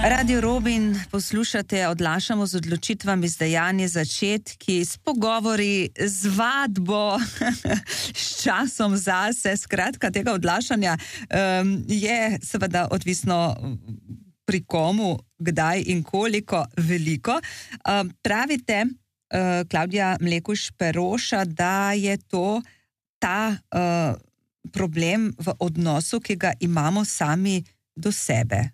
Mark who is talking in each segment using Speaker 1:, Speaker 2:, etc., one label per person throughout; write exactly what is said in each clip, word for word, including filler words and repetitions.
Speaker 1: Radio Robin poslušate, odlašamo z odločitvami, z dejanji, začetki, s pogovori, z vadbo, s časom zase. Skratka, tega odlašanja um, je seveda odvisno pri komu, kdaj in koliko veliko. Um, pravite, uh, Klavdija Mlekuž Peroša, da je to ta uh, problem v odnosu, ki ga imamo sami do sebe.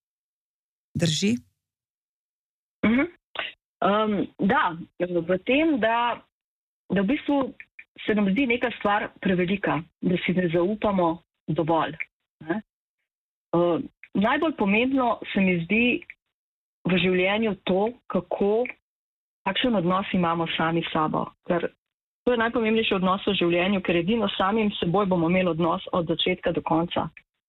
Speaker 1: Drži?
Speaker 2: Uh-huh. Um, da, v tem, da, da v bistvu se nam zdi neka stvar prevelika, da si ne zaupamo dovolj. Ne? Uh, najbolj pomembno se mi zdi v življenju to, kako, kakšen odnos imamo sami s sabo. Ker to je najpomembnejši odnos v življenju, ker edino samim seboj bomo imeli odnos od začetka do konca.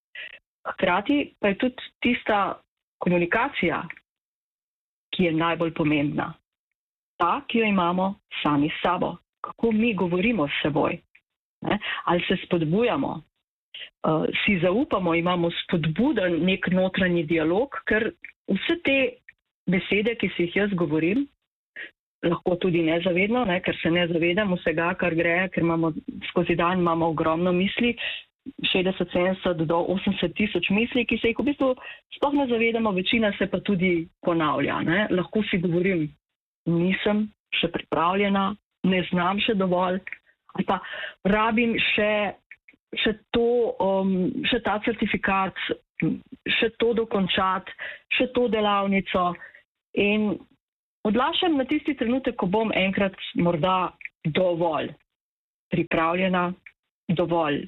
Speaker 2: Hkrati pa je tudi tista komunikacija, ki je najbolj pomembna. Ta, ki jo imamo sami s sabo. Kako mi govorimo s seboj. Ne? Ali se spodbujamo, uh, si zaupamo, imamo spodbuden nek notranji dialog, ker vse te besede, ki si jih jaz govorim, lahko tudi nezavedno, ne? Ker se ne zavedam vsega, kar gre, ker imamo skozi dan imamo ogromno misli, šestdeset, sedemdeset do osemdeset tisoč misli, ki se jih v bistvu sploh ne zavedamo, večina se pa tudi ponavlja. Ne? Lahko si govorim, nisem še pripravljena, ne znam še dovolj, ali pa rabim še, še, to, um, še ta certifikat, še to dokončati, še to delavnico. In odlašam na tisti trenutek, ko bom enkrat morda dovolj pripravljena, dovolj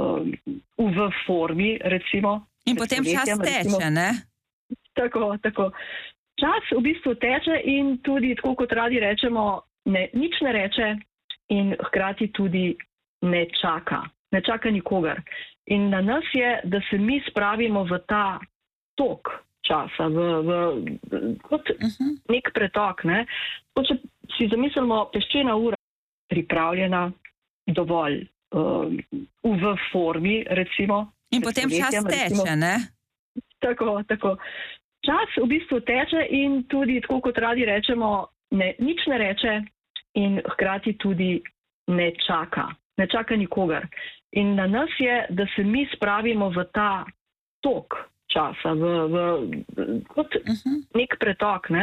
Speaker 2: v formi, recimo.
Speaker 1: In potem čas teče, ne?
Speaker 2: Tako, tako. Čas v bistvu teče in tudi, tako kot radi rečemo, ne, nič ne reče in hkrati tudi ne čaka. Ne čaka nikogar. In na nas je, da se mi spravimo v ta tok časa, v, v, kot uh-huh. nek pretok. Ne? Če si zamislimo peščena ura, pripravljena, dovolj v formi, recimo.
Speaker 1: In potem čas teče, ne?
Speaker 2: Tako, tako. Čas v bistvu teče in tudi, tako kot radi rečemo, ne, nič ne reče in hkrati tudi ne čaka. Ne čaka nikogar. In na nas je, da se mi spravimo v ta tok časa, v, v, kot uh-huh. nek pretok, ne?